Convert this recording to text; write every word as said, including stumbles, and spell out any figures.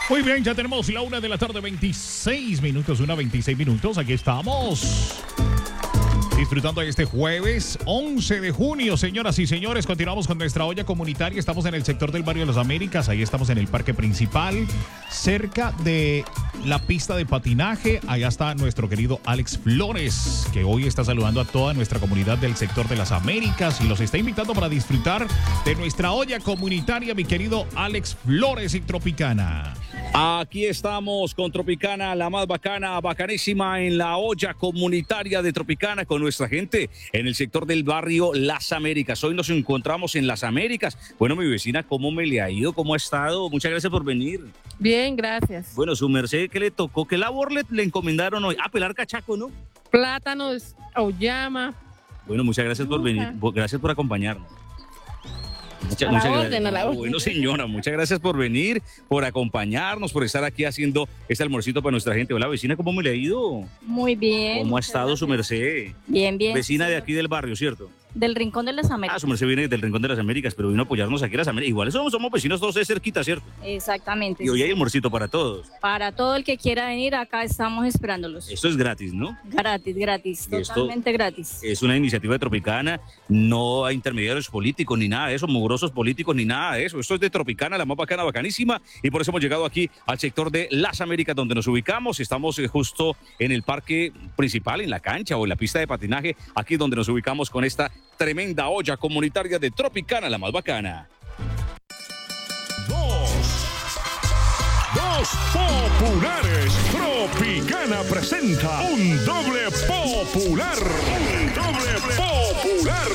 Muy bien, ya tenemos la una de la tarde, veintiséis minutos, una veintiséis minutos. Aquí estamos. Disfrutando de este jueves once de junio, señoras y señores. Continuamos con nuestra olla comunitaria. Estamos en el sector del barrio de las Américas. Ahí estamos en el parque principal, cerca de la pista de patinaje. Allá está nuestro querido Alex Flores, que hoy está saludando a toda nuestra comunidad del sector de las Américas y los está invitando para disfrutar de nuestra olla comunitaria, mi querido Alex Flores y Tropicana. Aquí estamos con Tropicana, la más bacana, bacanísima en la olla comunitaria de Tropicana con nuestra gente en el sector del barrio Las Américas. Hoy nos encontramos en Las Américas. Bueno, mi vecina, ¿cómo me le ha ido? ¿Cómo ha estado? Muchas gracias por venir. Bien, gracias. Bueno, su merced, ¿qué le tocó? ¿Qué labor le, le encomendaron hoy? Ah, pelar cachaco, ¿no? Plátanos, auyama. Bueno, muchas gracias por venir, gracias por acompañarnos. Muchas, a la muchas orden, gracias. a la orden. Bueno, señora, muchas gracias por venir, por acompañarnos, por estar aquí haciendo este almuercito para nuestra gente. Hola, vecina, ¿cómo me le ha ido? Muy bien. ¿Cómo ha estado gracias. su merced? Bien, bien. Vecina sí, de aquí del barrio, ¿cierto? Del Rincón de las Ah, Américas. su merced viene del Rincón de las Américas, pero vino a apoyarnos aquí a las Américas. Igual somos, somos vecinos todos de cerquita, ¿cierto? Exactamente. Y hoy hay almuercito para todos. Para todo el que quiera venir, acá estamos esperándolos. Esto es gratis, ¿no? Gratis, gratis. Y esto- Totalmente gratis. Es una iniciativa de Tropicana, no hay intermediarios políticos ni nada de eso, mugrosos políticos ni nada de eso. Esto es de Tropicana, la más bacana, bacanísima, y por eso hemos llegado aquí al sector de Las Américas, donde nos ubicamos. Estamos eh, justo en el parque principal, en la cancha o en la pista de patinaje, aquí es donde nos ubicamos con esta tremenda olla comunitaria de Tropicana, la más bacana. Dos. Dos populares. Tropicana presenta un doble popular. Un doble popular.